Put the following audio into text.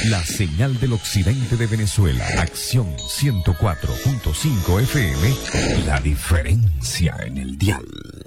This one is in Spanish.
La señal del occidente de Venezuela. Acción 104.5 FM. La diferencia en el dial.